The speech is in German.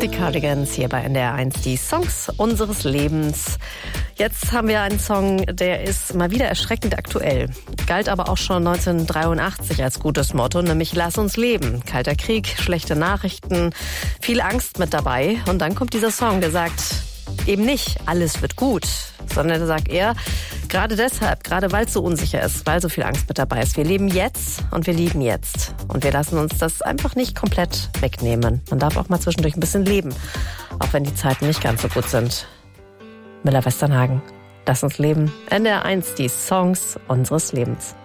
Die Cardigans hier bei NDR1, die Songs unseres Lebens. Jetzt haben wir einen Song, der ist mal wieder erschreckend aktuell. Galt aber auch schon 1983 als gutes Motto, nämlich Lass uns leben. Kalter Krieg, schlechte Nachrichten, viel Angst mit dabei. Und dann kommt dieser Song, der sagt eben nicht, alles wird gut, sondern der sagt eher, gerade deshalb, gerade weil es so unsicher ist, weil so viel Angst mit dabei ist. Wir leben jetzt und wir lieben jetzt. Und wir lassen uns das einfach nicht komplett wegnehmen. Man darf auch mal zwischendurch ein bisschen leben, auch wenn die Zeiten nicht ganz so gut sind. Müller-Westernhagen, lass uns leben. NDR1, die Songs unseres Lebens.